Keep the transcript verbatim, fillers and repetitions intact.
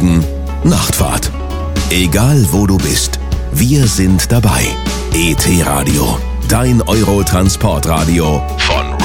Wegen Nachtfahrt. Egal wo du bist, wir sind dabei. E T Radio, dein Euro-Transportradio von